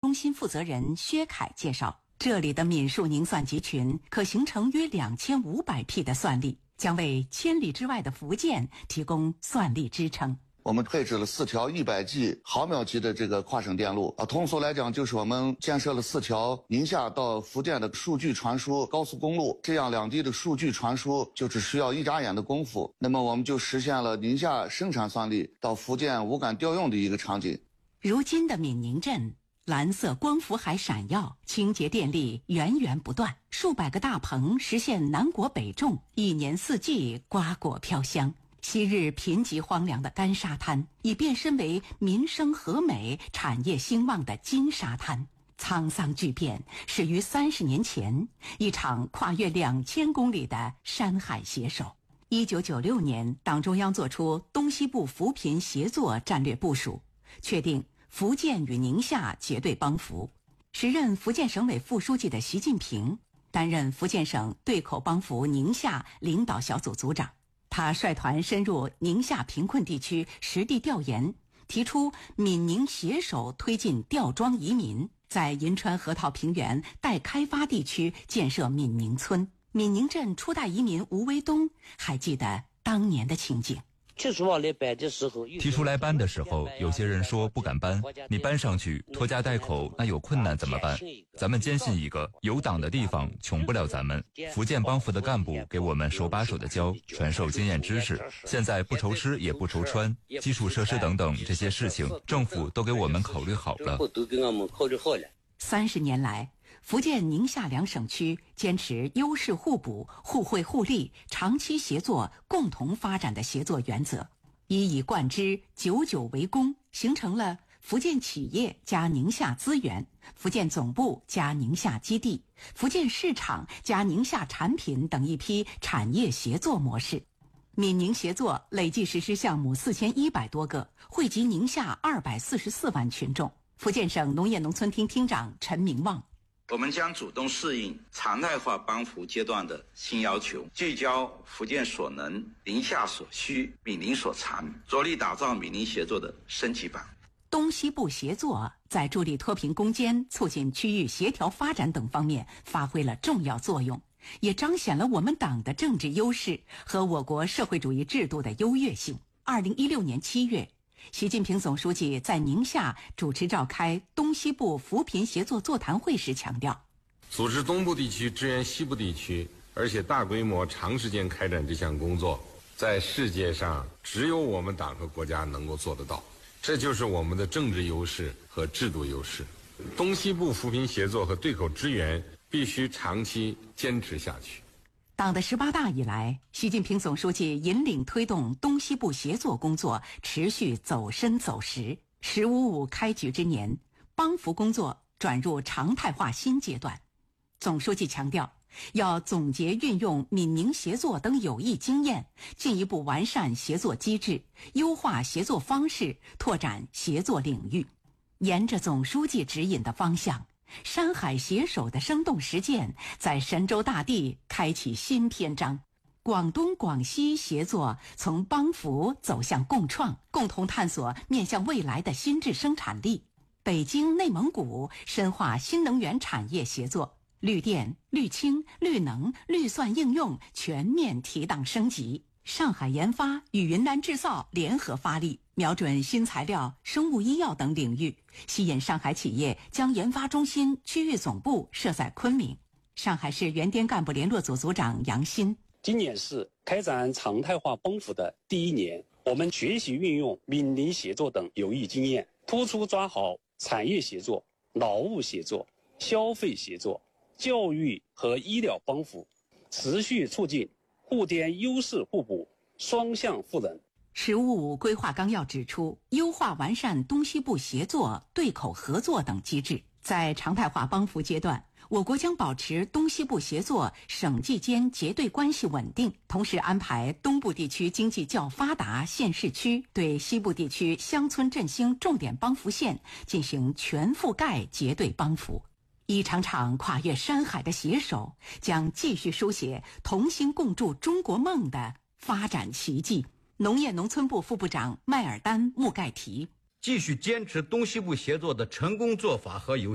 中心负责人薛凯介绍，这里的闽数凝算集群可形成约2500匹的算力，将为千里之外的福建提供算力支撑。 我们配置了4条100G 毫秒级的这个跨省电路通俗来讲，就是我们建设了4条宁夏到福建的数据传输高速公路，这样两地的数据传输就只需要一眨眼的功夫，那么我们就实现了宁夏生产算力到福建无感调用的一个场景。 如今的闽宁镇蓝色光伏还闪耀，清洁电力源源不断，数百个大棚实现南国北种，一年四季瓜果飘香。昔日贫瘠荒凉的干沙滩已变身为民生和美、产业兴旺的金沙滩。沧桑巨变始于30年前，一场跨越2000公里的山海携手。1996年，党中央作出东西部扶贫协作战略部署，确定福建与宁夏结对帮扶。时任福建省委副书记的习近平担任福建省对口帮扶宁夏领导小组组长。他率团深入宁夏贫困地区实地调研，提出闽宁携手推进吊庄移民，在银川河套平原待开发地区建设闽宁村。闽宁镇初代移民吴维东还记得当年的情景。 提出来搬的时候，有些人说不敢搬，你搬上去拖家带口，那有困难怎么办？咱们坚信一个，有党的地方穷不了咱们。福建帮扶的干部给我们手把手的教，传授经验知识。现在不愁吃也不愁穿，基础设施等等这些事情，政府都给我们考虑好了。 30年来，福建宁夏两省区坚持优势互补、互惠互利、长期协作、共同发展的协作原则，一以贯之，久久为功，形成了福建企业加宁夏资源、福建总部加宁夏基地、福建市场加宁夏产品等一批产业协作模式。闽宁协作累计实施项目4100多个，惠及宁夏244万群众。福建省农业农村厅厅长陈明旺， 我们将主动适应常态化帮扶阶段的新要求，聚焦福建所能、宁夏所需、闽宁所长，着力打造闽宁协作的升级版。 东西部协作在助力脱贫攻坚、促进区域协调发展等方面发挥了重要作用，也彰显了我们党的政治优势和我国社会主义制度的优越性。2016年7月，习近平总书记在宁夏主持召开东西部扶贫协作座谈会时强调， 组织东部地区支援西部地区，而且大规模长时间开展这项工作，在世界上只有我们党和国家能够做得到，这就是我们的政治优势和制度优势。东西部扶贫协作和对口支援必须长期坚持下去。 党的18大以来，习近平总书记引领推动东西部协作工作持续走深走实。“15.5”开局之年，帮扶工作转入常态化新阶段。总书记强调，要总结运用闽宁协作等有益经验，进一步完善协作机制，优化协作方式，拓展协作领域。沿着总书记指引的方向，山海携手的生动实践在神州大地开启新篇章。广东广西协作从帮扶走向共创，共同探索面向未来的新质生产力。北京内蒙古深化新能源产业协作，绿电、绿氢、绿能、绿算应用全面提档升级。上海研发与云南制造联合发力，瞄准新材料、生物医药等领域，吸引上海企业将研发中心区域总部设在昆明。上海市原滇干部联络组组长杨鑫， 今年是开展常态化帮扶的第1年，我们学习运用闽宁协作等有益经验，突出抓好产业协作、劳务协作、消费协作、教育和医疗帮扶，持续促进互滇优势互补、双向赋能。 “15.5”规划纲要指出，优化完善东西部协作、对口合作等机制。在常态化帮扶阶段，我国将保持东西部协作省际间结对关系稳定，同时安排东部地区经济较发达县市区对西部地区乡村振兴重点帮扶县进行全覆盖结对帮扶。一场场跨越山海的携手，将继续书写同心共筑中国梦的发展奇迹。农业农村部副部长麦尔丹·穆盖提， 继续坚持东西部协作的成功做法和有